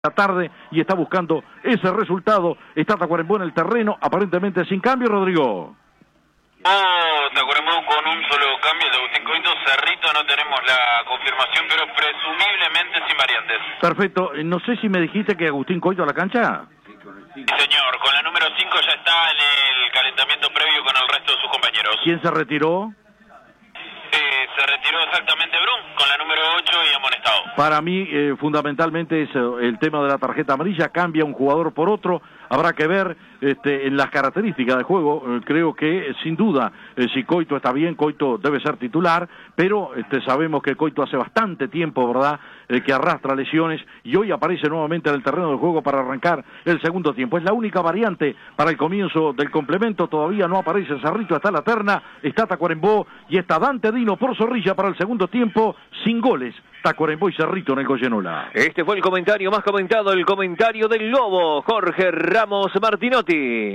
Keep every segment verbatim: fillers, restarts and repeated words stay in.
la tarde y está buscando ese resultado. Está Tacuarembó en el terreno, aparentemente sin cambio, Rodrigo. Oh, Tacuarembó con un solo cambio de Agustín Coito. Cerrito no tenemos la confirmación, pero presumiblemente sin variantes. Perfecto, no sé si me dijiste que Agustín Coito a la cancha. Sí, señor, con la número cinco ya está en el calentamiento previo con el resto de sus compañeros. ¿Quién se retiró? Eh, se retiró exactamente Brun, con la número ocho y amonestado. Para mí, eh, fundamentalmente es el tema de la tarjeta amarilla, cambia un jugador por otro, habrá que ver este, en las características del juego, eh, creo que eh, sin duda, eh, si Coito está bien, Coito debe ser titular, pero este, sabemos que Coito hace bastante tiempo, ¿verdad?, eh, que arrastra lesiones y hoy aparece nuevamente en el terreno del juego para arrancar el segundo tiempo. Es la única variante para el comienzo del complemento, todavía no aparece Cerrito, está la terna, está Tacuarembó y está Dante Dino por Zorrilla para el segundo tiempo, sin goles. Tacuarembó y Cerrito en el Goyenola. Este fue el comentario más comentado, el comentario del Lobo, Jorge Ramos Martinotti.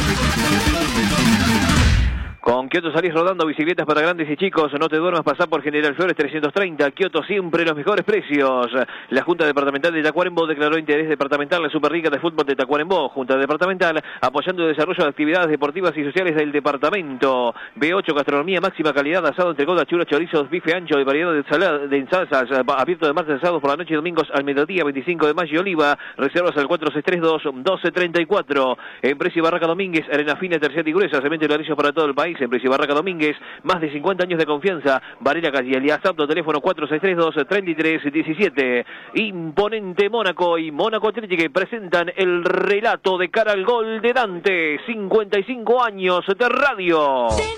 Con Kioto salís rodando bicicletas para grandes y chicos, no te duermas, pasá por General Flores trescientos treinta, Kioto siempre los mejores precios. La Junta Departamental de Tacuarembó declaró interés departamental la Superliga de Fútbol de Tacuarembó. Junta Departamental apoyando el desarrollo de actividades deportivas y sociales del departamento. B ocho, gastronomía máxima calidad, asado, entrecoda, churros, chorizos, bife ancho de variedad de, salada, de salsas, abierto de martes a sábados por la noche y domingos al mediodía, veinticinco de mayo, Oliva, reservas al cuatro seis tres dos, doce treinta y cuatro. En Precio Barraca Domínguez, arena fina, terciata y gruesa, cemento y ladrillos para todo el país. En Precio Barraca Domínguez, más de cincuenta años de confianza. Varela Calle, alias Apto, teléfono cuatro seis tres dos, treinta y tres diecisiete. Imponente Mónaco y Mónaco Atlético presentan el relato de cara al gol de Dante. cincuenta y cinco años de radio.